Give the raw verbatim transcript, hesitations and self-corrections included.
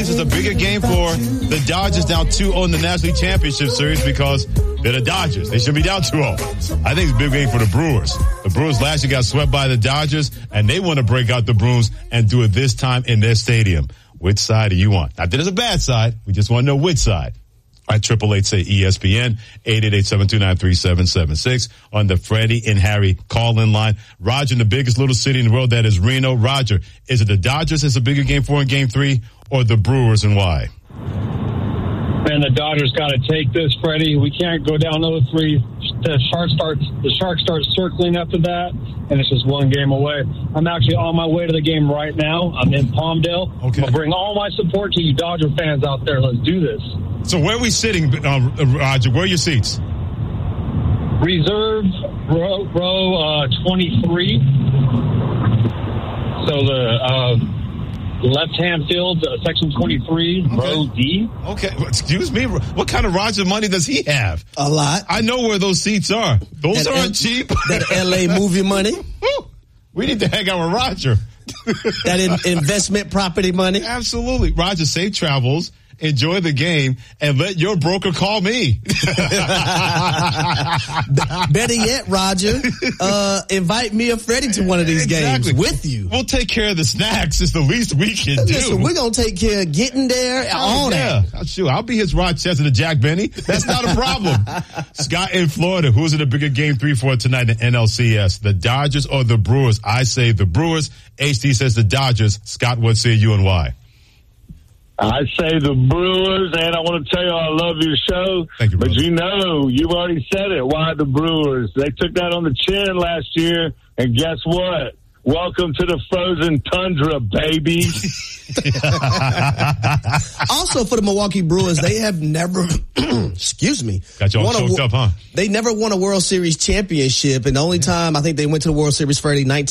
This is a bigger game for the Dodgers down two oh in the National League Championship Series because they're the Dodgers. They should be down two oh. I think it's a big game for the Brewers. The Brewers last year got swept by the Dodgers, and they want to break out the Bruins and do it this time in their stadium. Which side do you want? Not that there's a bad side. We just want to know which side. All right, triple eight say E S P N, eight eight eight, seven two nine, three seven seven six on the Freddie and Harry call-in line. Roger in the biggest little city in the world, that is Reno. Roger, is it the Dodgers as a bigger game four in game three or the Brewers, and why? Man, the Dodgers got to take this, Freddie. We can't go down oh three. The Sharks start, the Sharks start circling after that, and it's just one game away. I'm actually on my way to the game right now. I'm in Palmdale. Okay. I'll bring all my support to you Dodger fans out there. Let's do this. So where are we sitting, uh, Roger? Where are your seats? Reserve row, row uh, twenty-three. So the uh, left-hand field, uh, section twenty-three, okay. Row D. Okay, excuse me. What kind of Roger money does he have? A lot. I know where those seats are. Those that aren't L- cheap. That L A movie money. We need to hang out with Roger. That in- investment property money. Absolutely. Roger, safe travels. Enjoy the game, and let your broker call me. Better yet, Roger, uh, invite me or Freddie to one of these exactly. games with you. We'll take care of the snacks. It's the least we can do. Listen, we're going to take care of getting there and oh, all yeah. that. Sure, I'll be his Rochester to Jack Benny. That's not a problem. Scott in Florida, who's in a bigger game three for tonight in N L C S? The Dodgers or the Brewers? I say the Brewers. H D says the Dodgers. Scott, what say you and why? I say the Brewers, and I want to tell you I love your show. Thank you, brother. But you know, you've already said it. Why the Brewers? They took that on the chin last year, and guess what? Welcome to the frozen tundra, baby. Also, for the Milwaukee Brewers, they have never, excuse me. Got you all choked a, up, huh? They never won a World Series championship, and the only time I think they went to the World Series for nineteen